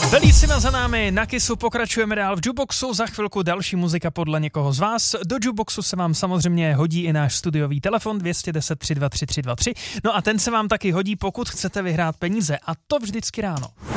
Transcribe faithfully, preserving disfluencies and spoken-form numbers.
Belísima za námi, na Kissu pokračujeme dál v Jukeboxu, za chvilku další muzika podle někoho z vás. Do Jukeboxu se vám samozřejmě hodí i náš studiový telefon dva jedna nula tři dva tři tři dva tři, no a ten se vám taky hodí, pokud chcete vyhrát peníze, a to vždycky ráno.